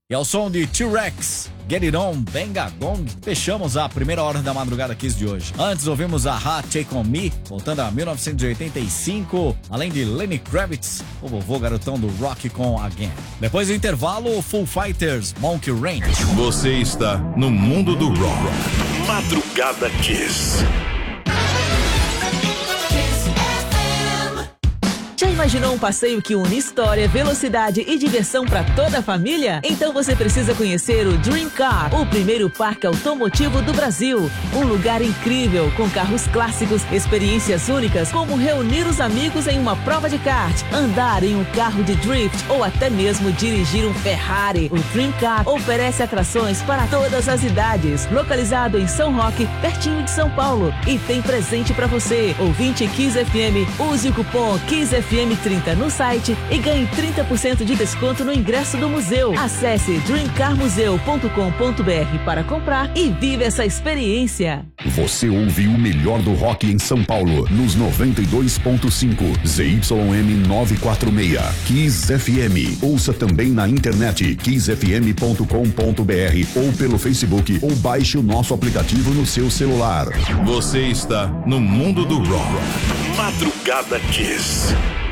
E ao som de T-Rex, Get It On, Benga Gong, fechamos a primeira hora da Madrugada Kiss de hoje. Antes ouvimos a Ha Take On Me, voltando a 1985, além de Lenny Kravitz, o vovô garotão do rock com Again. Depois do intervalo, Foo Fighters, Monkey Ranch. Você está no mundo do rock. Madrugada Kiss. Já imaginou um passeio que une história, velocidade e diversão para toda a família? Então você precisa conhecer o Dream Car, o primeiro parque automotivo do Brasil. Um lugar incrível, com carros clássicos, experiências únicas, como reunir os amigos em uma prova de kart, andar em um carro de drift ou até mesmo dirigir um Ferrari. O Dream Car oferece atrações para todas as idades. Localizado em São Roque, pertinho de São Paulo. E tem presente para você. Ouvinte Kiss FM, use o cupom Kiss FM 30 no site e ganhe 30% de desconto no ingresso do museu. Acesse dreamcarmuseu.com.br para comprar e vive essa experiência. Você ouviu o melhor do rock em São Paulo nos 92.5 ZYM 946 Kiss FM. Ouça também na internet kissfm.com.br ou pelo Facebook ou baixe o nosso aplicativo no seu celular. Você está no mundo do rock. Madrugada Kiss.